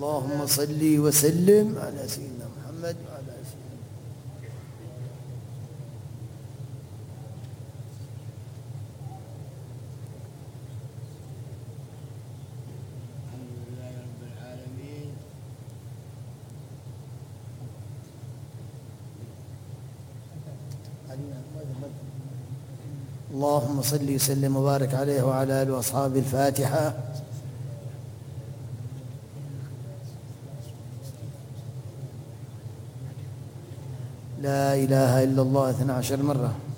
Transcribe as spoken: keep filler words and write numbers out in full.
اللهم صل وسلم على سيدنا محمد وعلى آله وسلم. الحمد لله رب العالمين. اللهم صل وسلم وبارك عليه وعلى آله وأصحابه. الفاتحة. لا إله إلا الله اثنى عشر مرة.